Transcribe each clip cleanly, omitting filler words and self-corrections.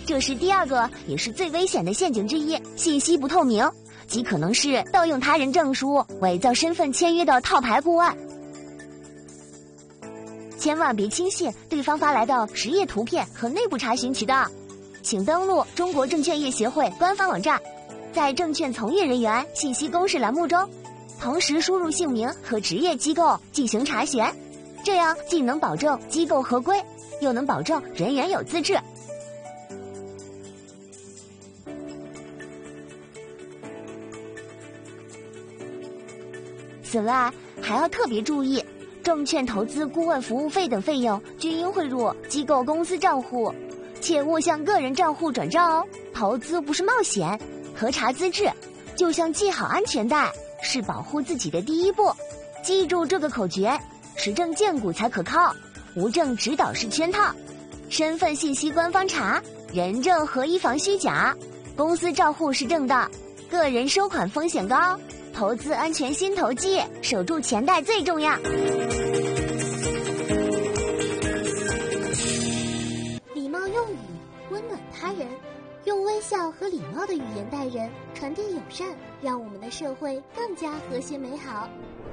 这是第二个也是最危险的陷阱之一，信息不透明，极可能是盗用他人证书、伪造身份签约的套牌顾问。千万别轻信对方发来的实业图片和内部查询渠道，请登录中国证券业协会官方网站，在证券从业人员信息公示栏目中，同时输入姓名和职业机构进行查询，这样既能保证机构合规，又能保证人员有资质。此外，还要特别注意，证券投资顾问服务费等费用均应汇入机构公司账户，切勿向个人账户转账哦。投资不是冒险，核查资质就像系好安全带，是保护自己的第一步。记住这个口诀，实证见股才可靠，无证指导是圈套。身份信息官方查，人证合一防虚假。公司账户是正的，个人收款风险高。投资安全心头记，守住钱袋最重要。 礼貌用语，温暖他人，用微笑和礼貌的语言待人，传递友善，让我们的社会更加和谐美好。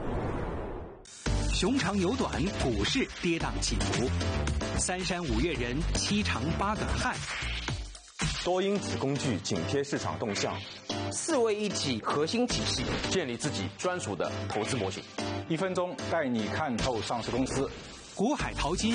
熊长牛短，股市跌宕起伏，三山五岳人，七长八短汉。 多因子工具紧贴市场动向 ，4位一体核心体系， 建立自己专属的投资模型。 1分钟带你看透上市公司。 股海淘金